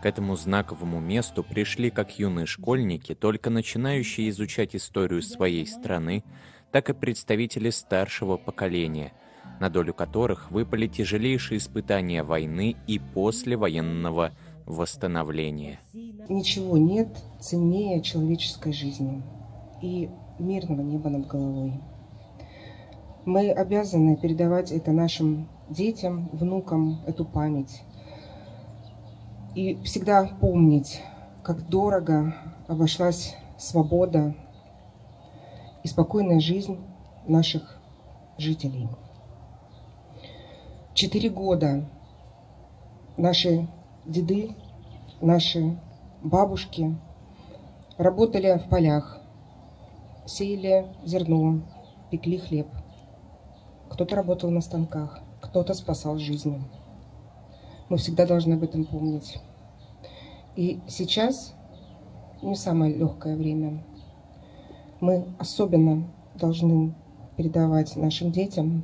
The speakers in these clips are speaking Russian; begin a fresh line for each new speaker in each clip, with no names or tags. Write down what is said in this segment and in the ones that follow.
К этому знаковому месту пришли как юные школьники, только начинающие изучать историю своей страны, так и представители старшего поколения, на долю которых выпали тяжелейшие испытания войны и послевоенного восстановления.
Ничего нет ценнее человеческой жизни и мирного неба над головой. Мы обязаны передавать это нашим детям, внукам, эту память. И всегда помнить, как дорого обошлась свобода и спокойная жизнь наших жителей. 4 года наши деды, наши бабушки работали в полях, сеяли зерно, пекли хлеб. Кто-то работал на станках, кто-то спасал жизни. Мы всегда должны об этом помнить. И сейчас не самое легкое время. Мы особенно должны передавать нашим детям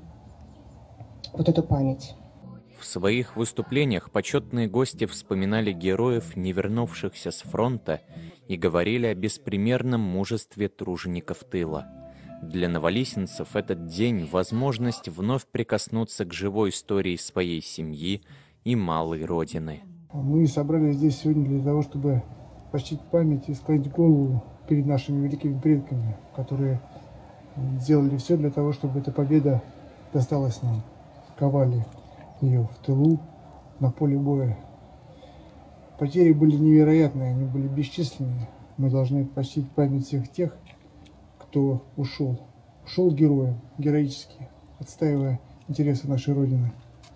вот эту память.
В своих выступлениях почетные гости вспоминали героев, не вернувшихся с фронта, и говорили о беспримерном мужестве тружеников тыла. Для новолисинцев этот день — возможность вновь прикоснуться к живой истории своей семьи и малой родины.
Мы собрались здесь сегодня для того, чтобы почтить память и склонить голову перед нашими великими предками, которые сделали все для того, чтобы эта победа досталась нам. Ковали ее в тылу, на поле боя. Потери были невероятные, они были бесчисленные. Мы должны почтить память всех тех, кто ушел. Ушел героем, героически, отстаивая интересы нашей Родины.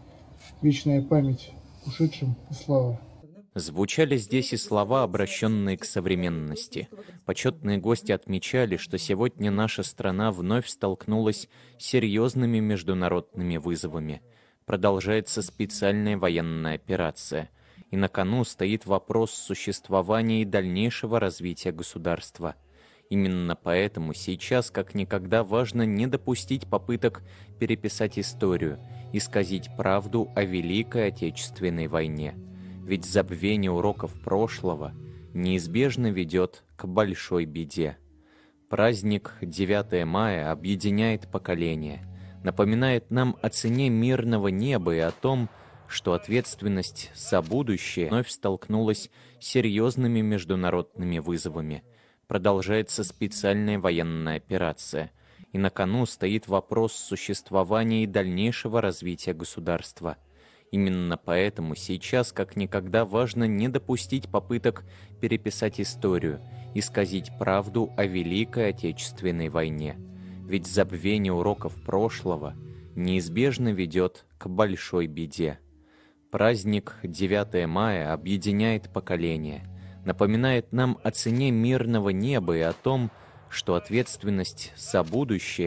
Вечная память ушедшим и слава.
Звучали здесь и слова, обращенные к современности. Почетные гости отмечали, что сегодня наша страна вновь столкнулась с серьезными международными вызовами. Продолжается специальная военная операция, и на кону стоит вопрос существования и дальнейшего развития государства. Именно поэтому сейчас как никогда важно не допустить попыток переписать историю, исказить правду о Великой Отечественной войне. Ведь забвение уроков прошлого неизбежно ведет к большой беде. Праздник 9 мая объединяет поколения, напоминает нам о цене мирного неба и о том, что ответственность за будущее вновь столкнулась с серьезными международными вызовами. Продолжается специальная военная операция, и на кону стоит вопрос существования и дальнейшего развития государства. Именно поэтому сейчас как никогда важно не допустить попыток переписать историю, исказить правду о Великой Отечественной войне. Ведь забвение уроков прошлого неизбежно ведет к большой беде. Праздник 9 мая объединяет поколения, напоминает нам о цене мирного неба и о том, что ответственность за будущее